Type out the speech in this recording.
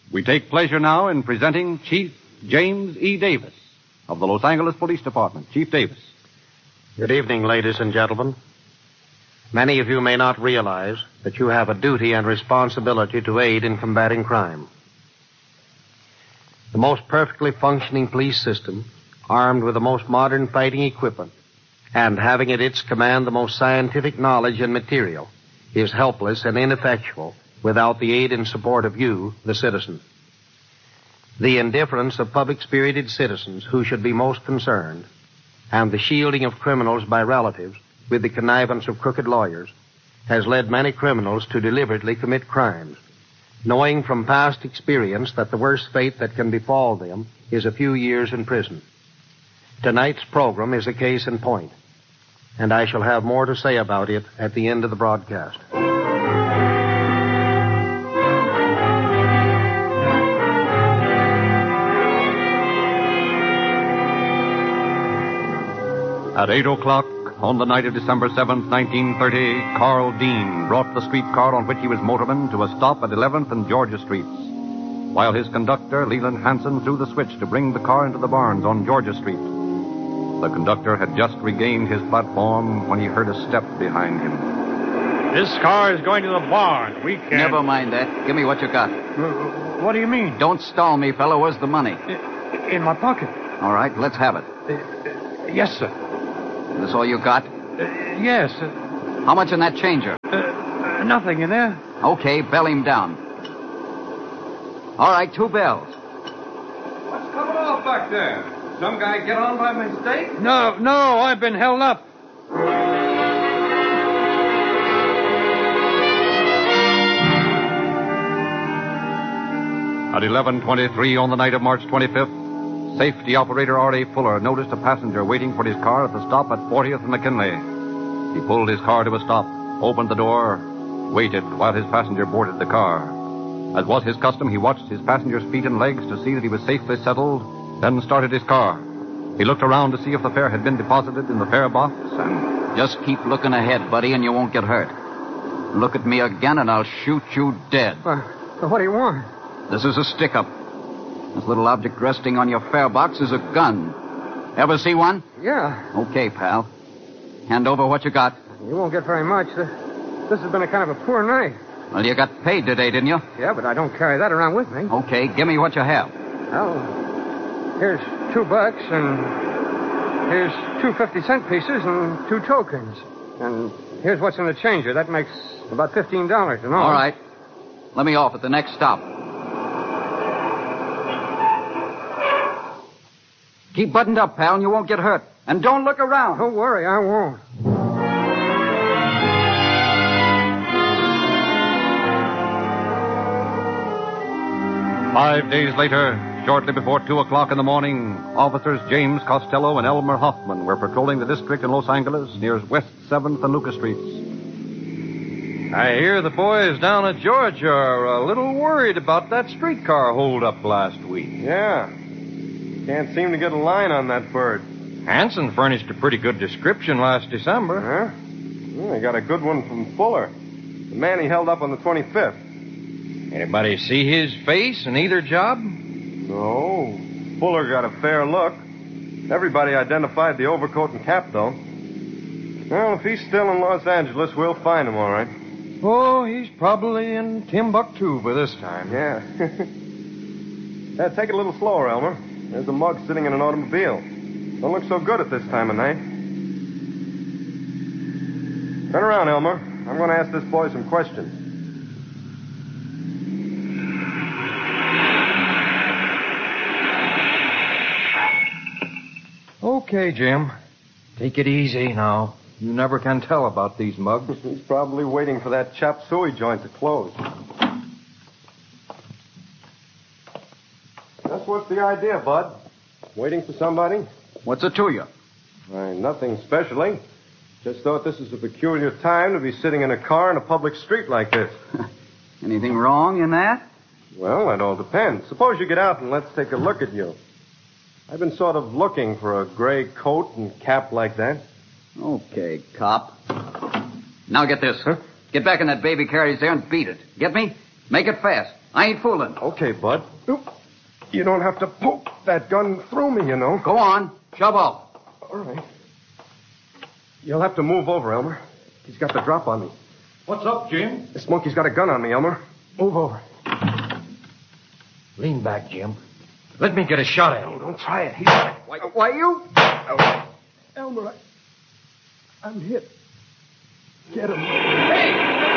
We take pleasure now in presenting Chief James E. Davis of the Los Angeles Police Department. Chief Davis. Good evening, ladies and gentlemen. Many of you may not realize that you have a duty and responsibility to aid in combating crime. The most perfectly functioning police system, armed with the most modern fighting equipment, and having at its command the most scientific knowledge and material, is helpless and ineffectual without the aid and support of you, the citizen. The indifference of public-spirited citizens who should be most concerned, and the shielding of criminals by relatives with the connivance of crooked lawyers, has led many criminals to deliberately commit crimes, knowing from past experience that the worst fate that can befall them is a few years in prison. Tonight's program is a case in point, and I shall have more to say about it at the end of the broadcast. At 8 o'clock on the night of December 7th, 1930, Carl Dean brought the streetcar on which he was motorman to a stop at 11th and Georgia Streets, while his conductor, Leland Hansen, threw the switch to bring the car into the barns on Georgia Street. The conductor had just regained his platform when he heard a step behind him. This car is going to the barn. We can't... Never mind that. Give me what you got. What do you mean? Don't stall me, fellow. Where's the money? In my pocket. All right, let's have it. Yes, sir. This all you got? Yes. How much in that changer? Nothing in there. Okay, bell him down. All right, 2 bells. What's coming off back there? Some guy get on by mistake? No, I've been held up. At 11:23 on the night of March 25th, safety operator R.A. Fuller noticed a passenger waiting for his car at the stop at 40th and McKinley. He pulled his car to a stop, opened the door, waited while his passenger boarded the car. As was his custom, he watched his passenger's feet and legs to see that he was safely settled, then started his car. He looked around to see if the fare had been deposited in the fare box, and... Just keep looking ahead, buddy, and you won't get hurt. Look at me again, and I'll shoot you dead. What do you want? This is a stick-up. This little object resting on your fare box is a gun. Ever see one? Yeah. Okay, pal. Hand over what you got. You won't get very much. This has been a kind of a poor night. Well, you got paid today, didn't you? Yeah, but I don't carry that around with me. Okay, give me what you have. Well, here's $2, and here's 2 50-cent pieces and 2 tokens. And here's what's in the changer. That makes about $15 in all. All right. Let me off at the next stop. Keep buttoned up, pal, and you won't get hurt. And don't look around. Don't worry, I won't. Five days later, shortly before 2 o'clock in the morning, officers James Costello and Elmer Hoffman were patrolling the district in Los Angeles near West 7th and Lucas Streets. I hear the boys down at Georgia are a little worried about that streetcar holdup last week. Yeah. Can't seem to get a line on that bird. Hansen furnished a pretty good description last December. Huh? Well, I got a good one from Fuller. The man he held up on the 25th. Anybody see his face in either job? No. Fuller got a fair look. Everybody identified the overcoat and cap, though. Well, if he's still in Los Angeles, we'll find him, all right. Oh, he's probably in Timbuktu by this time. Yeah. Take it a little slower, Elmer. There's a mug sitting in an automobile. Don't look so good at this time of night. Turn around, Elmer. I'm going to ask this boy some questions. Okay, Jim. Take it easy now. You never can tell about these mugs. He's probably waiting for that chop suey joint to close. That's what's the idea, Bud. Waiting for somebody? What's it to you? Nothing especially. Just thought this is a peculiar time to be sitting in a car in a public street like this. Anything wrong in that? Well, that all depends. Suppose you get out and let's take a look at you. I've been sort of looking for a gray coat and cap like that. Okay, cop. Now get this. Huh? Get back in that baby carriage there and beat it. Get me? Make it fast. I ain't fooling. Okay, Bud. You don't have to poke that gun through me, you know. Go on. Shove off. All right. You'll have to move over, Elmer. He's got the drop on me. What's up, Jim? This monkey's got a gun on me, Elmer. Move over. Lean back, Jim. Let me get a shot at him. Oh, don't try it. He's got it. Why you? Elmer, I'm hit. Get him. Hey!